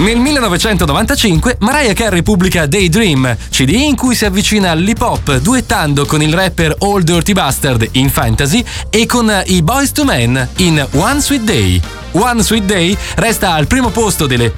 Nel 1995 Mariah Carey pubblica Daydream, CD in cui si avvicina all'hip hop duettando con il rapper Old Dirty Bastard in Fantasy e con i Boyz II Men in One Sweet Day. One Sweet Day resta al primo posto delle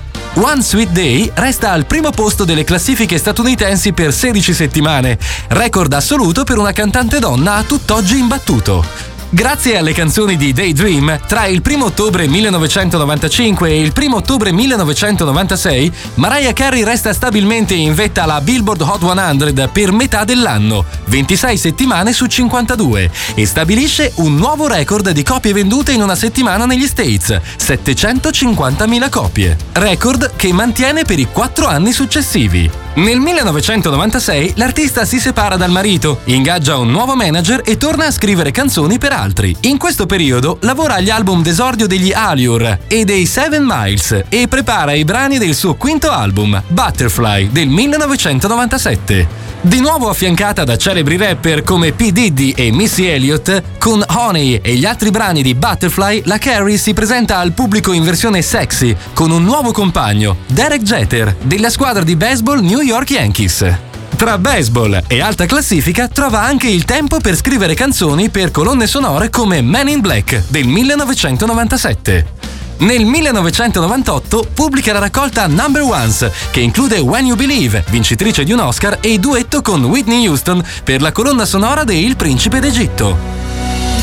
classifiche statunitensi per 16 settimane, record assoluto per una cantante donna a tutt'oggi imbattuto. Grazie alle canzoni di Daydream, tra il 1 ottobre 1995 e il 1 ottobre 1996, Mariah Carey resta stabilmente in vetta alla Billboard Hot 100 per metà dell'anno, 26 settimane su 52, e stabilisce un nuovo record di copie vendute in una settimana negli States, 750.000 copie. Record che mantiene per i 4 anni successivi. Nel 1996 l'artista si separa dal marito, ingaggia un nuovo manager e torna a scrivere canzoni per altri. In questo periodo lavora agli album d'esordio degli Allure e dei 7 Miles e prepara i brani del suo quinto album, Butterfly, del 1997. Di nuovo affiancata da celebri rapper come P. Diddy e Missy Elliott, con Honey e gli altri brani di Butterfly, la Carey si presenta al pubblico in versione sexy, con un nuovo compagno, Derek Jeter, della squadra di baseball New York Yankees. Tra baseball e alta classifica trova anche il tempo per scrivere canzoni per colonne sonore come Men in Black, del 1997. Nel 1998 pubblica la raccolta Number Ones, che include When You Believe, vincitrice di un Oscar, e duetto con Whitney Houston per la colonna sonora de Il Principe d'Egitto.